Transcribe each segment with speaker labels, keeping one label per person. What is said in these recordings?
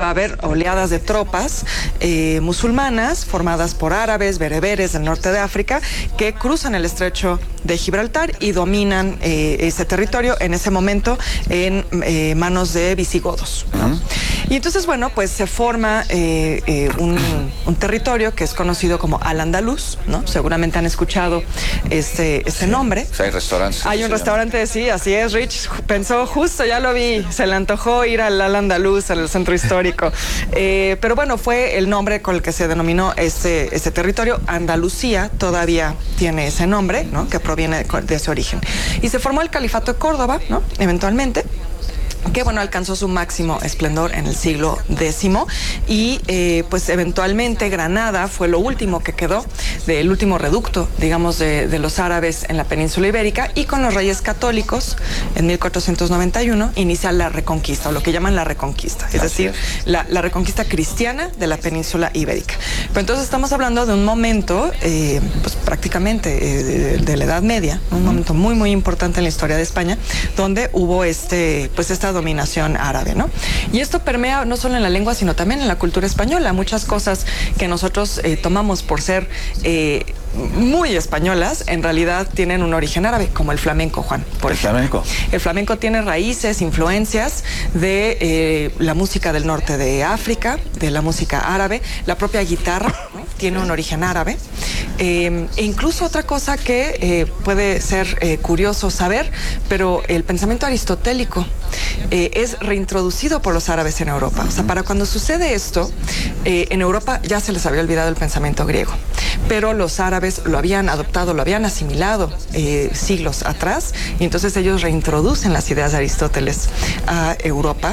Speaker 1: va a haber oleadas de tropas musulmanas formadas por árabes, bereberes del norte de África, que cruzan el estrecho de Gibraltar y dominan ese territorio en ese momento en manos de visigodos, ¿no? Y entonces, bueno, pues se forma un territorio que es conocido como Al-Andalus, ¿no? Seguramente han escuchado este nombre.
Speaker 2: O sea, hay restaurantes.
Speaker 1: Hay un restaurante, sí, así es. Rich pensó, justo, ya lo vi, se le antojó ir al Al-Andalus, al centro histórico. Pero bueno, fue el nombre con el que se denominó este territorio. Andalucía todavía tiene ese nombre, ¿no? Que proviene de ese origen. Y se formó el Califato de Córdoba, ¿no? Eventualmente, que bueno, alcanzó su máximo esplendor en el siglo X y pues eventualmente Granada fue lo último que quedó, del último reducto, digamos, de los árabes en la península ibérica, y con los reyes católicos en 1491 inicia la Reconquista, o lo que llaman la Reconquista, es decir, la Reconquista cristiana de la península ibérica. Pero entonces estamos hablando de un momento, pues prácticamente de la Edad Media, un momento muy, muy importante en la historia de España, donde hubo esta dominación árabe, ¿no? Y esto permea no solo en la lengua, sino también en la cultura española. Muchas cosas que nosotros tomamos por ser muy españolas, en realidad tienen un origen árabe, como el flamenco, Juan, por ejemplo. El flamenco tiene raíces, influencias de la música del norte de África, de la música árabe. La propia guitarra, ¿no? Tiene un origen árabe. E incluso otra cosa que puede ser curioso saber, pero el pensamiento aristotélico es reintroducido por los árabes en Europa. O sea, para cuando sucede esto, en Europa ya se les había olvidado el pensamiento griego, pero los árabes lo habían adoptado, lo habían asimilado siglos atrás, y entonces ellos reintroducen las ideas de Aristóteles a Europa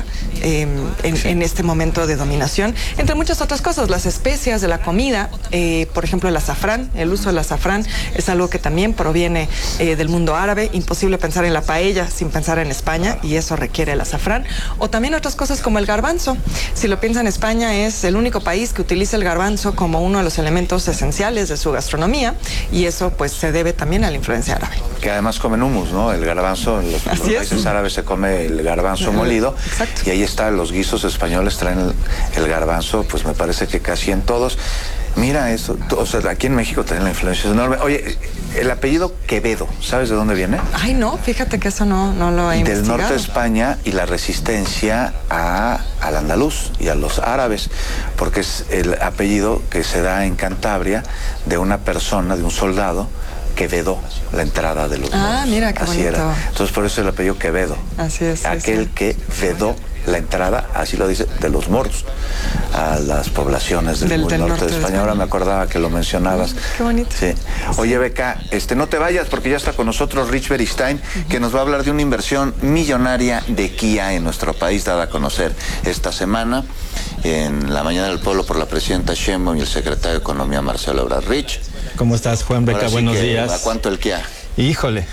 Speaker 1: en este momento de dominación, entre muchas otras cosas. Las especias de la comida, por ejemplo el azafrán, el uso del azafrán es algo que también proviene del mundo árabe. Imposible pensar en la paella sin pensar en España, y eso requiere el azafrán. O también otras cosas como el garbanzo. Si lo piensan, España es el único país que utiliza el garbanzo como uno de los elementos esenciales de su gastronomía, y eso pues se debe también a la influencia árabe.
Speaker 2: Que además comen hummus, ¿no? El garbanzo, en los países árabes se come el garbanzo molido.
Speaker 1: Exacto.
Speaker 2: Y ahí está, los guisos españoles traen el garbanzo, pues me parece que casi en todos. Mira eso, o sea, aquí en México también la influencia es enorme. Oye, el apellido Quevedo, ¿sabes de dónde viene?
Speaker 1: Ay, no, fíjate que eso no lo he investigado.
Speaker 2: Del norte de España, y la resistencia al andaluz y a los árabes, porque es el apellido que se da en Cantabria de una persona, de un soldado, que vedó la entrada de los moros.
Speaker 1: Mira, qué
Speaker 2: así
Speaker 1: bonito.
Speaker 2: Era. Entonces, por eso el apellido Quevedo.
Speaker 1: Así es.
Speaker 2: Aquel que vedó la entrada, así lo dice, de los moros a las poblaciones del norte de España. Ahora me acordaba que lo mencionabas.
Speaker 1: Qué bonito.
Speaker 2: Sí. Oye, Beca, no te vayas, porque ya está con nosotros Rich Beristain, que nos va a hablar de una inversión millonaria de Kia en nuestro país, dada a conocer esta semana en la Mañana del Pueblo por la presidenta Sheinbaum y el secretario de Economía, Marcelo Ebrard. Rich.
Speaker 3: ¿Cómo estás, Juan? Beca, buenos días.
Speaker 2: ¿A cuánto el Kia?
Speaker 3: Híjole.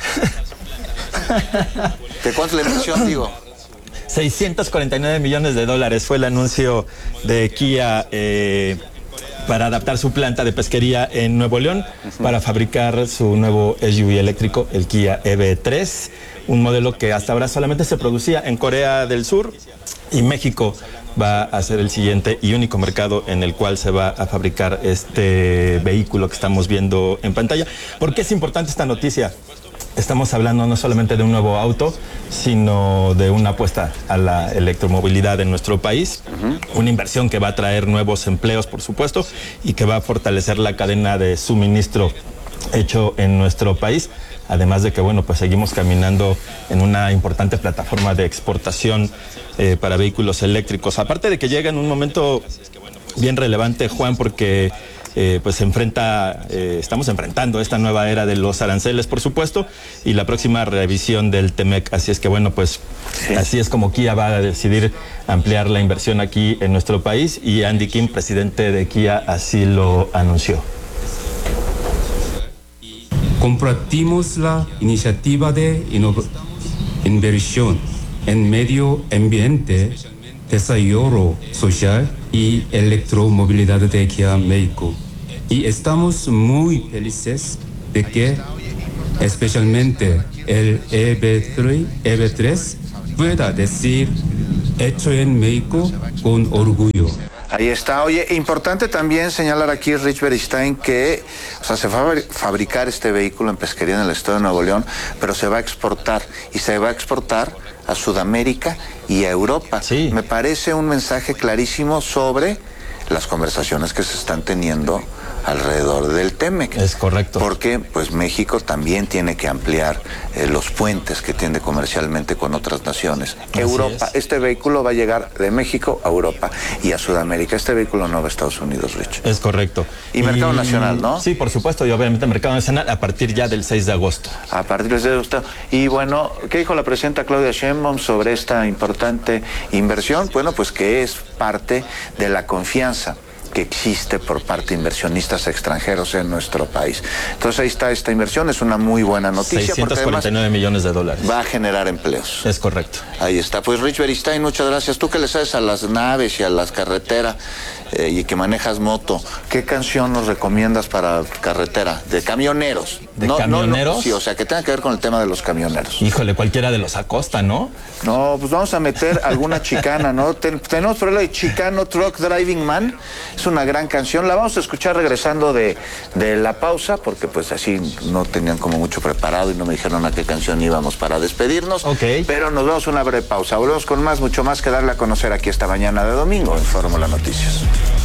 Speaker 2: ¿De cuánto la inversión, digo?
Speaker 3: $649 millones fue el anuncio de Kia para adaptar su planta de pesquería en Nuevo León para fabricar su nuevo SUV eléctrico, el Kia EV3, un modelo que hasta ahora solamente se producía en Corea del Sur, y México va a ser el siguiente y único mercado en el cual se va a fabricar este vehículo que estamos viendo en pantalla. ¿Por qué es importante esta noticia? Estamos hablando no solamente de un nuevo auto, sino de una apuesta a la electromovilidad en nuestro país, una inversión que va a traer nuevos empleos, por supuesto, y que va a fortalecer la cadena de suministro hecho en nuestro país, además de que, bueno, pues seguimos caminando en una importante plataforma de exportación para vehículos eléctricos, aparte de que llega en un momento bien relevante, Juan, porque pues estamos enfrentando esta nueva era de los aranceles, por supuesto, y la próxima revisión del TEMEC. Así es que, bueno, pues así es como Kia va a decidir ampliar la inversión aquí en nuestro país, y Andy Kim, presidente de Kia, así lo anunció.
Speaker 4: Compartimos la iniciativa de inversión en medio ambiente, desarrollo social y electromovilidad de Kia México. Y estamos muy felices de que especialmente el EV3 pueda decir hecho en México con orgullo.
Speaker 2: Ahí está. Oye, importante también señalar aquí, Rich Beristain, que se va a fabricar este vehículo en pesquería en el estado de Nuevo León, pero se va a exportar, y se va a exportar a Sudamérica y a Europa.
Speaker 3: Sí.
Speaker 2: Me parece un mensaje clarísimo sobre las conversaciones que se están teniendo alrededor del TEMEC.
Speaker 3: Es correcto.
Speaker 2: Porque pues México también tiene que ampliar los puentes que tiene comercialmente con otras naciones. Europa, este vehículo va a llegar de México a Europa y a Sudamérica. Este vehículo no va a Estados Unidos, Rich.
Speaker 3: Es correcto.
Speaker 2: Y mercado nacional, ¿no?
Speaker 3: Sí, por supuesto, y obviamente mercado nacional a partir ya del 6 de agosto.
Speaker 2: A partir del 6 de agosto. Y bueno, ¿qué dijo la presidenta Claudia Sheinbaum sobre esta importante inversión? Bueno, pues que es parte de la confianza que existe por parte de inversionistas extranjeros en nuestro país. Entonces ahí está esta inversión, es una muy buena noticia.
Speaker 3: 649 millones de dólares.
Speaker 2: Va a generar empleos.
Speaker 3: Es correcto.
Speaker 2: Ahí está. Pues Rich Beristain, muchas gracias. Tú que le sabes a las naves y a las carreteras y que manejas moto, ¿qué canción nos recomiendas para carretera? De camioneros.
Speaker 3: ¿De camioneros?
Speaker 2: Sí, o sea, que tenga que ver con el tema de los camioneros.
Speaker 3: Híjole, cualquiera de los Acosta, ¿no?
Speaker 2: No, pues vamos a meter alguna chicana, ¿no? Tenemos por ahí la de Chicano Truck Driving Man. Es una gran canción. La vamos a escuchar regresando de la pausa, porque pues así no tenían como mucho preparado y no me dijeron a qué canción íbamos para despedirnos.
Speaker 3: Ok.
Speaker 2: Pero nos vamos a una breve pausa. Volvemos con mucho más que darle a conocer aquí esta mañana de domingo en Fórmula Noticias.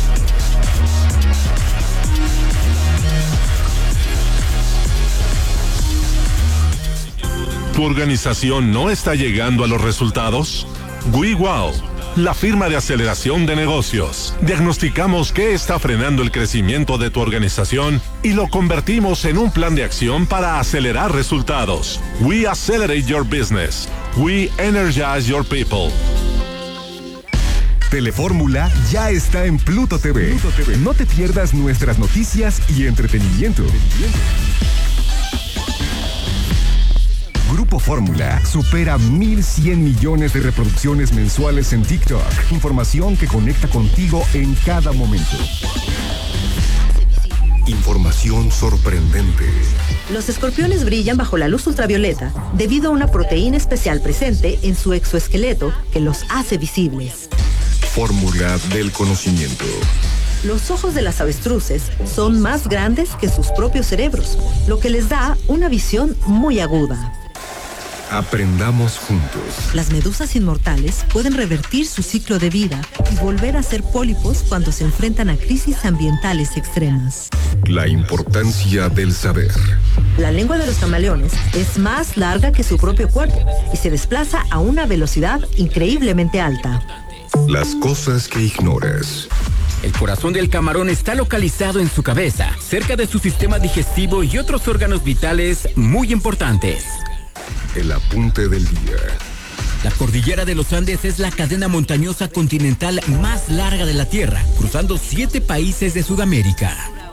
Speaker 5: ¿Tu organización no está llegando a los resultados? WeWow, la firma de aceleración de negocios. Diagnosticamos qué está frenando el crecimiento de tu organización y lo convertimos en un plan de acción para acelerar resultados. We accelerate your business. We energize your people.
Speaker 6: Telefórmula ya está en Pluto TV. No te pierdas nuestras noticias y entretenimiento. Grupo Fórmula supera 1,100 millones de reproducciones mensuales en TikTok. Información que conecta contigo en cada momento. Información sorprendente.
Speaker 7: Los escorpiones brillan bajo la luz ultravioleta debido a una proteína especial presente en su exoesqueleto que los hace visibles.
Speaker 6: Fórmula del conocimiento.
Speaker 7: Los ojos de las avestruces son más grandes que sus propios cerebros, lo que les da una visión muy aguda.
Speaker 6: Aprendamos juntos.
Speaker 7: Las medusas inmortales pueden revertir su ciclo de vida y volver a ser pólipos cuando se enfrentan a crisis ambientales extremas.
Speaker 6: La importancia del saber.
Speaker 7: La lengua de los camaleones es más larga que su propio cuerpo y se desplaza a una velocidad increíblemente alta.
Speaker 6: Las cosas que ignoras.
Speaker 8: El corazón del camarón está localizado en su cabeza, cerca de su sistema digestivo y otros órganos vitales muy importantes.
Speaker 6: El apunte del día.
Speaker 8: La cordillera de los Andes es la cadena montañosa continental más larga de la Tierra, cruzando 7 países de Sudamérica.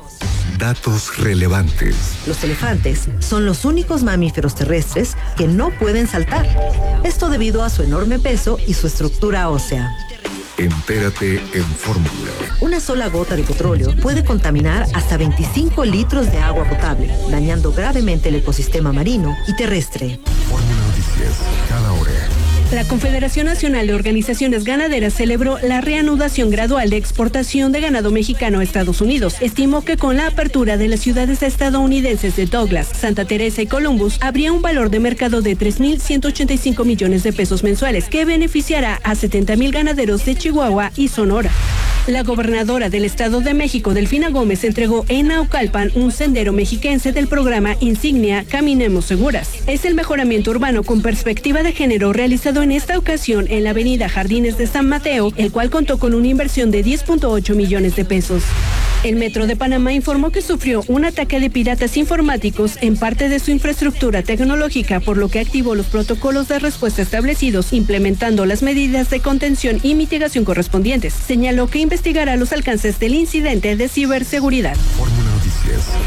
Speaker 6: Datos relevantes.
Speaker 7: Los elefantes son los únicos mamíferos terrestres que no pueden saltar. Esto debido a su enorme peso y su estructura ósea.
Speaker 6: Entérate en Fórmula.
Speaker 7: Una sola gota de petróleo puede contaminar hasta 25 litros de agua potable, dañando gravemente el ecosistema marino y terrestre.
Speaker 6: Fórmula Noticias, cada hora.
Speaker 9: La Confederación Nacional de Organizaciones Ganaderas celebró la reanudación gradual de exportación de ganado mexicano a Estados Unidos. Estimó que con la apertura de las ciudades estadounidenses de Douglas, Santa Teresa y Columbus, habría un valor de mercado de 3.185 millones de pesos mensuales, que beneficiará a 70,000 ganaderos de Chihuahua y Sonora. La gobernadora del Estado de México, Delfina Gómez, entregó en Naucalpan un sendero mexiquense del programa Insignia Caminemos Seguras. Es el mejoramiento urbano con perspectiva de género realizado en esta ocasión en la avenida Jardines de San Mateo, el cual contó con una inversión de 10.8 millones de pesos. El Metro de Panamá informó que sufrió un ataque de piratas informáticos en parte de su infraestructura tecnológica, por lo que activó los protocolos de respuesta establecidos, implementando las medidas de contención y mitigación correspondientes. Señaló que investigará los alcances del incidente de ciberseguridad.
Speaker 6: Fórmula Noticias.